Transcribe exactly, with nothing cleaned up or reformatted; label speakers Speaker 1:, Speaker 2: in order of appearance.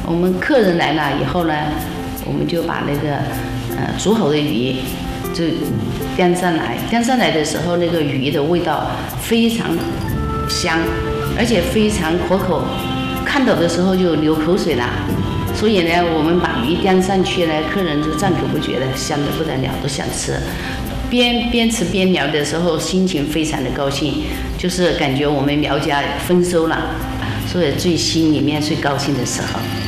Speaker 1: 我们客人来了以后呢，我们就把那个呃煮好的鱼就端上来，端上来的时候，那个鱼的味道非常香，而且非常可口，看到的时候就流口水了。所以呢，我们把鱼端上去呢，客人就赞口不绝的，香得不得了，都想吃。边边吃边聊的时候，心情非常的高兴，就是感觉我们苗家丰收了，所以最心里面最高兴的时候。